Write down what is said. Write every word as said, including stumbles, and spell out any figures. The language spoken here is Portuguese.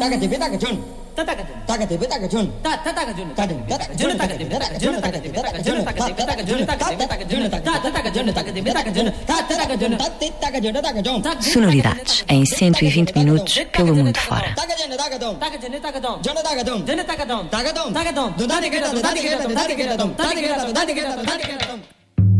Sonoridades em cento e vinte minutos pelo mundo fora. Tagadum,